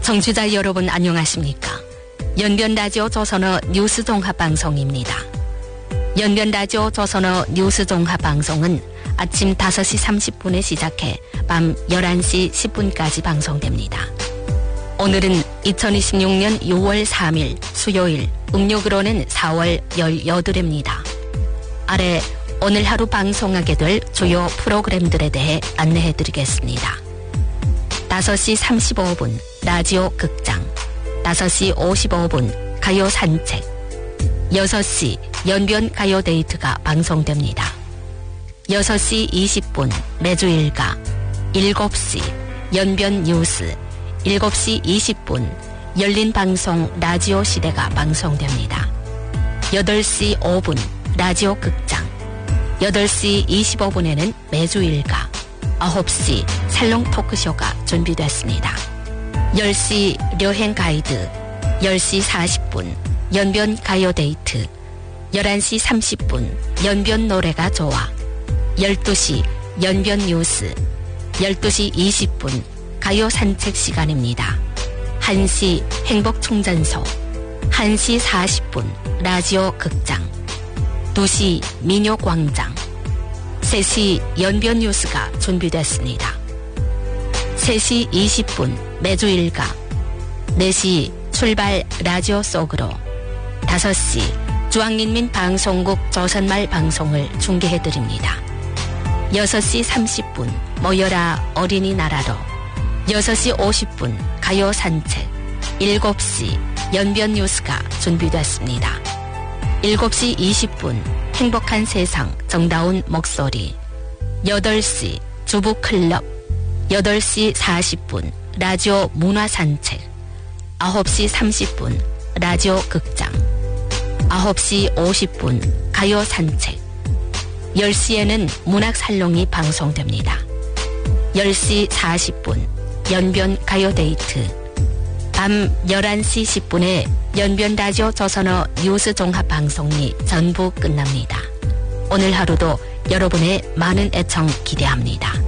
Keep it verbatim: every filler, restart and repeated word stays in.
청취자 여러분 안녕하십니까? 연변라디오 조선어 뉴스 종합방송입니다. 연변라디오 조선어 뉴스 종합방송은 아침 다섯 시 삼십 분에 시작해 밤 열한 시 십 분까지 방송됩니다. 오늘은 이천이십육 년 유월 삼 일 수요일, 음력으로는 사월 십팔일입니다. 아래 오늘 하루 방송하게 될 주요 프로그램들에 대해 안내해드리겠습니다. 다섯 시 삼십오 분 라디오 극장, 다섯 시 오십오 분 가요 산책, 여섯 시 연변 가요 데이트가 방송됩니다. 여섯 시 이십 분 매주 일가, 일곱 시 연변 뉴스, 일곱 시 이십 분 열린 방송 라디오 시대가 방송됩니다. 여덟 시 오 분 라디오 극장, 여덟 시 이십오 분에는 매주 일가, 아홉 시 살롱 토크쇼가 준비됐습니다. 열 시 여행 가이드, 열 시 사십 분 연변 가요 데이트, 열한 시 삼십 분 연변 노래가 좋아, 열두 시 연변 뉴스, 열두 시 이십 분 가요 산책 시간입니다. 한 시 행복 충전소, 한 시 사십 분 라디오 극장, 두 시 민요 광장, 세 시 연변 뉴스가 준비됐습니다. 세 시 이십 분 매주 일가, 네 시 출발 라디오 속으로, 다섯 시 중앙인민 방송국 조선말 방송을 중계해드립니다. 여섯 시 삼십 분 모여라 어린이나라로, 여섯 시 오십 분 가요 산책, 일곱 시 연변 뉴스가 준비됐습니다. 일곱 시 이십 분 행복한 세상 정다운 목소리, 여덟 시 주부 클럽, 여덟 시 사십 분 라디오 문화 산책, 아홉 시 삼십 분 라디오 극장, 아홉 시 오십 분 가요 산책, 열 시에는 문학 살롱이 방송됩니다. 열 시 사십 분 연변 가요 데이트, 밤 열한 시 십 분에 연변 라디오 조선어 뉴스 종합 방송이 전부 끝납니다. 오늘 하루도 여러분의 많은 애청 기대합니다.